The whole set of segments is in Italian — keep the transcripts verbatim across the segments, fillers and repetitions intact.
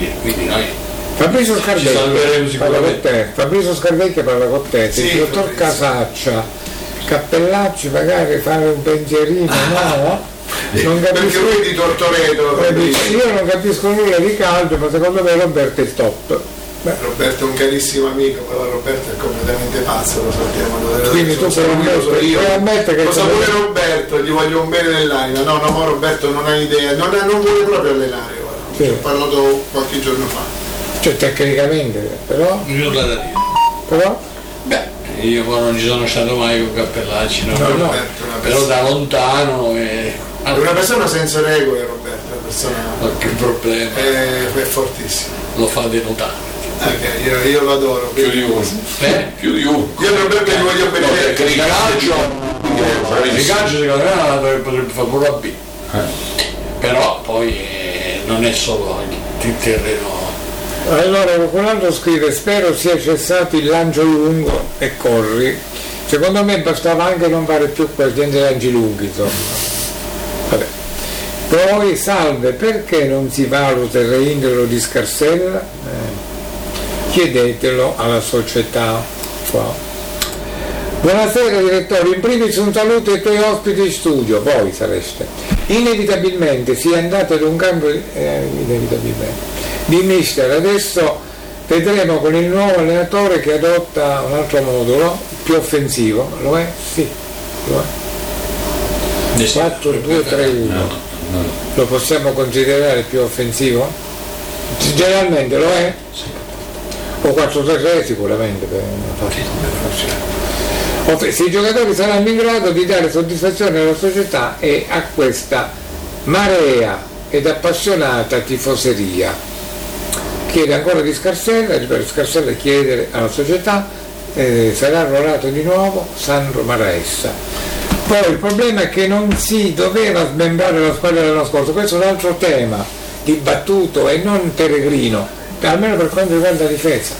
dire, quindi noi Fabrizio Scardecchia parla con te, Fabrizio Scardecchia parla con te, sì, il dottor Fabrizio. Casaccia, Cappellacci magari fare un pensierino, no? Non capisco, perché lui è di Tortoreto. Io non capisco nulla di calcio, ma secondo me Roberto è il top. Beh, Roberto è un carissimo amico, però Roberto è completamente pazzo, lo sappiamo. Quindi tu puoi ammettere che cosa vuole Roberto, gli voglio un bene nell'anima. No, no, ma Roberto non ha idea, non, ha, non vuole proprio allenare, guarda. Sì. Ci ho parlato qualche giorno fa. Cioè tecnicamente, però. Nulla da dire. Però? Beh. Io poi non ci sono stato mai con Cappellacci, no? No, però, no. però da lontano è... è una persona senza regole, Roberto, una persona. Qualche problema. È, è fortissimo. Lo fa denotare. Okay, io, io lo adoro. Più di uno. Eh, più di uno. Io Roberto gli voglio bene. Il calcio, il calcio secondo me potrebbe fare pure a B. Eh. Però poi eh, non è solo il terreno. Allora qualcun altro scrive: spero sia cessato il lancio lungo e corri. Secondo me bastava anche non fare più quel genere di lanci lunghi, insomma. Vabbè. Poi salve, perché non si valuta il reintegro di Scarsella? Eh, chiedetelo alla società. Qua. Buonasera direttore, in primis un saluto ai tuoi ospiti di studio, voi sareste. Inevitabilmente si è andato ad un cambio eh, inevitabilmente di mister, adesso vedremo con il nuovo allenatore che adotta un altro modulo più offensivo, lo è? Sì, lo è. quattro due tre uno lo possiamo considerare più offensivo? Generalmente lo è? O quattro tre tre sicuramente per se i giocatori saranno in grado di dare soddisfazione alla società e a questa marea ed appassionata tifoseria. Chiede ancora di Scarsella, ripeto, Scarsella chiedere alla società, eh, sarà arruolato di nuovo Sandro Maraessa. Poi il problema è che non si doveva smembrare la squadra dell'anno scorso, questo è un altro tema dibattuto e non peregrino, almeno per quanto riguarda la difesa.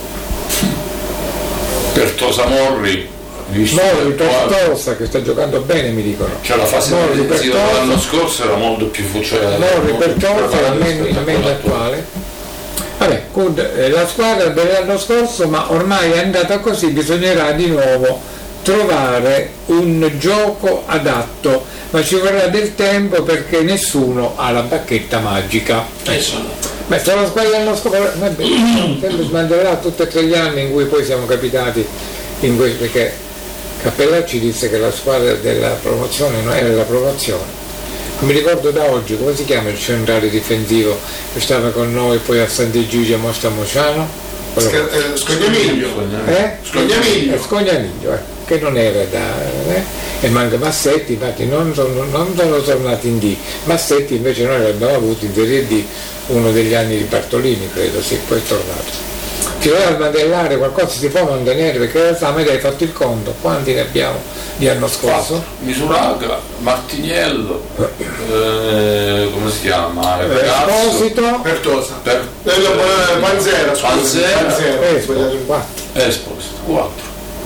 Pertosa Morri, Morri Pertosa che sta giocando bene, mi dicono. Cioè la fase difensiva dell'anno scorso era molto più fucile. Morri Pertosa è il meglio attuale. Vabbè, la squadra dell'anno scorso, ma ormai è andata così, bisognerà di nuovo trovare un gioco adatto, ma ci vorrà del tempo perché nessuno ha la bacchetta magica. Beh, se la squadra dell'anno scorso, vabbè, sempre smantellerà tutti e tre gli anni in cui poi siamo capitati in questo, perché Cappellacci disse che la squadra della promozione non era la promozione. Mi ricordo da oggi, come si chiama il centrale difensivo che stava con noi poi a Sant'Egidio a Mosta Mociano? Eh, Scognamiglio. Eh? Scognamiglio. Eh, Scognamiglio, eh, che non era da... Eh? E manca Massetti, infatti non sono, non sono tornati in D. Massetti invece noi l'abbiamo avuto in Serie D uno degli anni di Bartolini, credo, sì, poi è tornato. Ci doveva smantellare, qualcosa si può mantenere, perché in realtà me hai fatto il conto, quanti ne abbiamo di anno scorso? Misuraga, Martiniello, eh, come si chiama? Esposito, Pertosa, per, eh, Panzera, Panzera, Esposito, Esposito, quattro.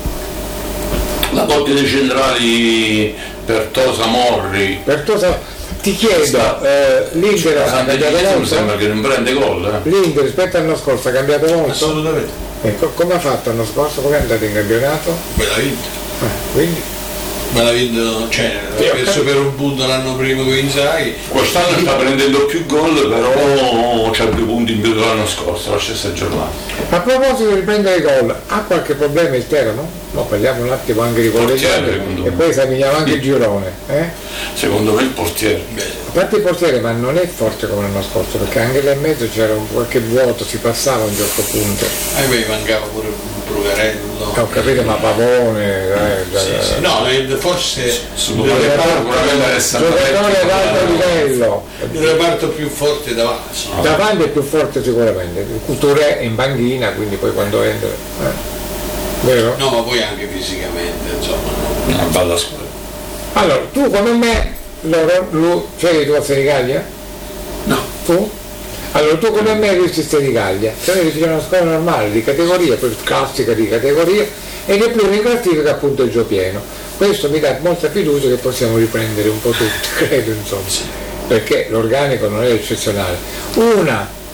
La coppia dei centrali Pertosa Morri. Pertosa, ti chiedo, eh, l'Inter ha cambiato molto? Mi sembra che non prende gol. Eh. L'Inter rispetto all'anno scorso ha cambiato molto? Assolutamente. Ecco, come ha fatto l'anno scorso? Come è andato in campionato? Me l'ha vinto. Eh, quindi? Me l'ha vinto, cioè, l'ha perso per un punto l'anno prima con Inzaghi. Quest'anno sta prendendo più gol, però c'ha due punti in più dell'anno scorso, la stessa giornata. A proposito di prendere gol, ha qualche problema il Teramo? No, parliamo un attimo anche di collegiale e poi esaminiamo anche il girone. Eh? Secondo me il portiere. A parte il portiere, ma non è forte come l'anno scorso, perché anche là in mezzo c'era un qualche vuoto, si passava a un certo punto. A me mancava pure un Brugarello. Ho capito, ma Pavone, eh, sì, sì. No, forse sicuramente giocatore ad alto livello. Il reparto più forte davanti. No. Davanti è più forte sicuramente. Il Couture è in banchina, quindi poi quando entra. Eh. Vero? No, ma poi anche fisicamente, insomma. Una bella squadra. Allora, tu come me, loro, lui, c'eri tu a Senigallia? No. Tu? Allora, tu come me eri a Senigallia, cioè c'è una squadra normale, di categoria, classica di categoria, ed è più in classifica appunto il Giopieno. Questo mi dà molta fiducia che possiamo riprendere un po' tutti, credo, insomma, perché l'organico non è eccezionale. Una